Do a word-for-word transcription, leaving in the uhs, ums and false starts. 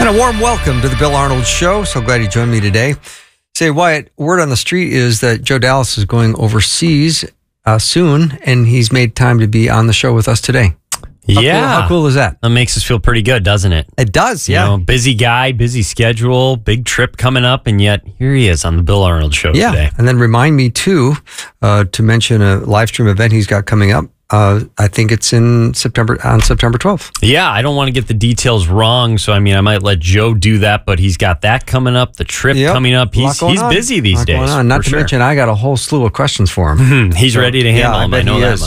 And a warm welcome to the Bill Arnold Show. So glad you joined me today. Say, Wyatt, word on the street is that Joe Dallas is going overseas uh, soon, and he's made time to be on the show with us today. How yeah. Cool, how cool is that? That makes us feel pretty good, doesn't it? It does, yeah. You know, busy guy, busy schedule, big trip coming up, and yet here he is on the Bill Arnold Show yeah. today. And then remind me, too, uh, to mention a live stream event he's got coming up. Uh, I think it's in September on September twelfth. Yeah, I don't want to get the details wrong, so I mean, I might let Joe do that, but he's got that coming up, the trip Yep. coming up. He's he's on. busy these days. Not to sure. mention, I got a whole slew of questions for him. He's so, ready to handle yeah, them. I, I know he that is.